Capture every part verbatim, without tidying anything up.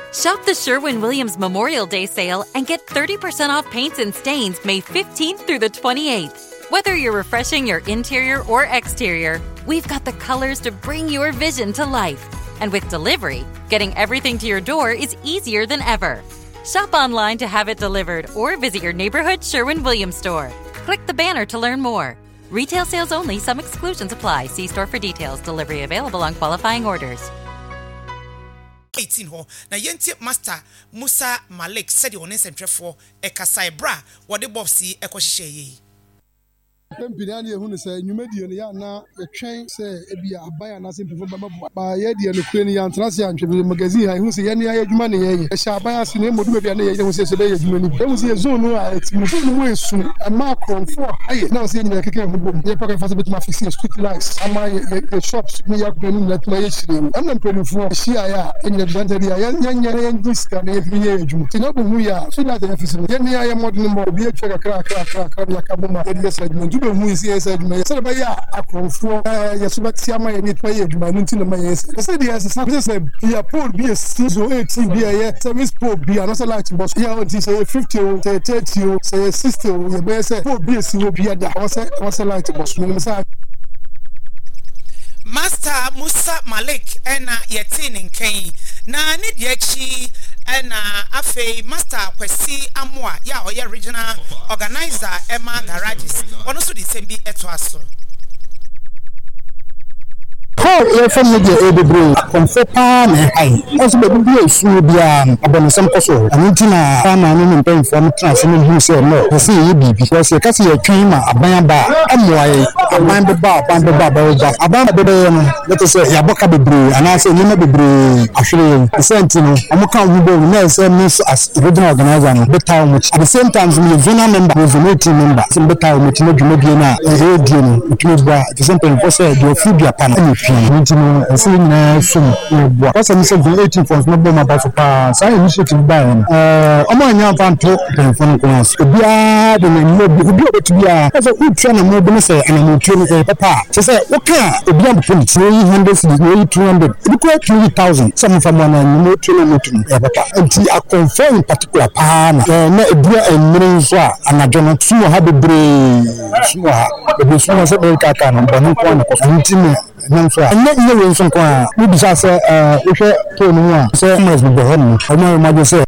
Shop the Sherwin-Williams Memorial Day sale and get thirty percent off paints and stains May fifteenth through the twenty-eighth. Whether you're refreshing your interior or exterior, we've got the colors to bring your vision to life. And with delivery, getting everything to your door is easier than ever. Shop online to have it delivered or visit your neighborhood Sherwin-Williams store. Click the banner to learn more. Retail sales only. Some exclusions apply. See store for details. Delivery available on qualifying orders. eighteen ho na yenti master Musa Malik said you on for e kasai bra what the bobsi e kwahihye yi. Pempina ne ehunu se nwumedie ne ya na etwen se ebia abaya na se mpefo baba ba ye die ne kure ne ya ntena se antwe magazine ha ehunu se ye ne ya adwuma ne ye ye e sha abaya se ne modu bia ne ye ehunu se se be ye adwuma ni ehunu se zone no a eti mo no we su ama konfo aye na se ne keke ho bom ye paka fase betima fix street lights ama ye shops ne ya kure ni na tuma ye chire am na mpelufo hia ya enye advantage ya nya nya ye ndiska ne ye ye adwuma ti na bo hu ya so na de fix ye ne ya ye modu ne mo bi e tweka kra kra kra kra ya kaboma ye de se adwuma be hu isi esa adwuma ye se ba ya akonfo eh ye so ba ti ama ye ni twa ye adwuma no ntina ma ye se se de esa sa se ya pole bi season eighteen bi ye service pole bi no se light boss ya on ti say fifty o say thirty o say sixty o ye be say pole bi si o bi da o se o se light boss no se Master Musa Malik ena yetin nkan na ne de achi ena afei Master Kwesi Amoa ya oye regional organizer Emma Garages ono so di sembi eto aso. How your family able to confirm high. Also, the video is through the Abonisam Koso. And Intina, I'm an in from Transmission who said no. The C E B because you can see a cream, a bamba, and why a bamba bar, bamba bar, a bamba the let us say Yaboka Bibri, and I say Lima Bibri, actually, the Sentinel, I'm a count who will know miss as original organizer, the town which at the same time, we Zona member, was a meeting member, some better with Medina, a radio, which means that the same thing for say, your food, your panel. Ntino esi na sum bo because am say the eighteen for no bo ma ba so pa say initiative by eh omo anya fanto telephone class obia de na no bi obi obetu bia so who train na mo bi say ana mo train eh papa say say okay obi am put three hundred two hundred e go three thousand some from na mo train mo train eh papa anti a confirm in particular pa na na ebia enmire so a anajo no tu ha bebre so ha bebre so say be ka ka no bo no ko na ko ntino Nanfa, and not knowing some car, we just say, uh, we share to no say, must be the home. I know my say.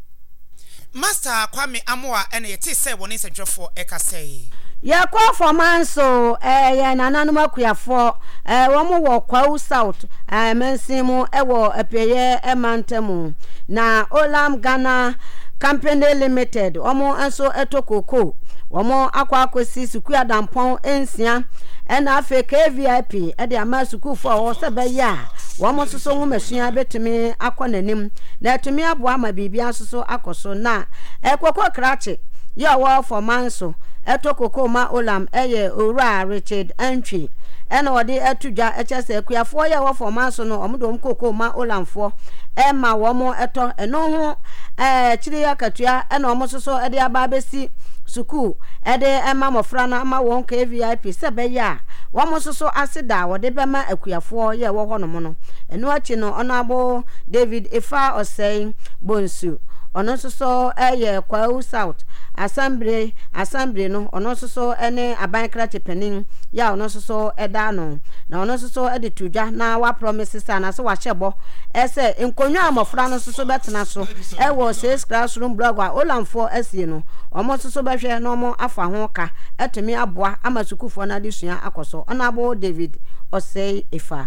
Master Kwame Amoa and it is say one is a job for Eka say. Ya kwa for man so, eh, ya nananuma kuya for, eh, wamu wa kwa south, eh, mensimu, ewo, epeye, emantemu, na Olam Ghana Company Limited, omo enso eto koko, omo akwa kwesi sukuya dampon ensia, ena afe K V I P e de amasuku fo wo se be ya wo mo soso hu masua betumi akonanim na etumi abo ama bibia soso akoso na ekoko krache ya wo for manso etokoko ma Olam eye owura Richard Antwi ena odi etudwa echese akuafo ya wo for manso no omdo mkoko ma Olamfo e ma wo mo eto eno ho eh chiri ya katua ena wo mo soso e de aba besi suku ede ema mofra na ama won K V I P sebe ya wo mo soso asida wo de bema akuafo ye wo hono mo no eno achi no onabo David Ifa Osei Bonsu ono soso eye Kwau South assembly assembly no ono soso ene abankra tepenin ya ono soso eda no na ono soso ede tudwa na wa promises na so wa hyebo ese enkonwa amofra no soso betena so e wo sales classroom blog a Olamfo asie no omo soso behwe no mo afa ho ka etumi aboa amasukufo na desua akoso onabo David Osei Ifa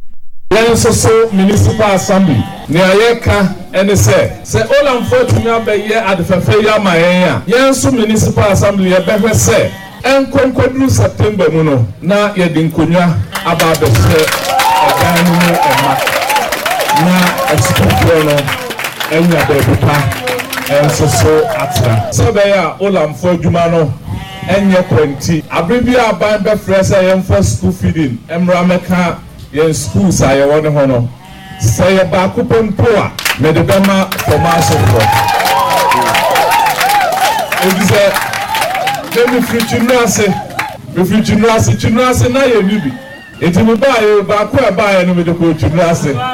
Yensoso Municipal Assembly ne ayeka ene se se Olamfo tumi abaye adefefe ya mayen ya yenso Municipal Assembly ye behwe se enkonkodru September mu no na ye dinkonwa aba be se edan mu ema na expo no enya be bupa ensoso atra se be ya Olamfo adwuma no enye kwenti abrebia aban be frese yemfo school feeding emra meka yen schools aye won ho no say ba kupompo a me de bema formaso for e say dem future me future no ase future no ase na ye bibi enti me ba ye ba ko e ba ye no me de ko future no ase